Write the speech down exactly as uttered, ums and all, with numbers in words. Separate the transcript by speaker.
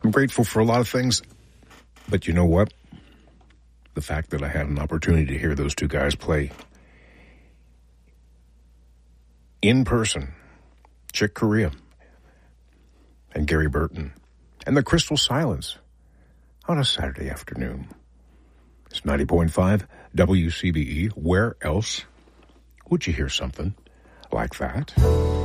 Speaker 1: I'm grateful for a lot of things, but you know what? The fact that I had an opportunity to hear those two guys play in person, Chick Corea and Gary Burton, and the Crystal Silence on a Saturday afternoon. It's ninety point five W C B E. Where else would you hear something like that?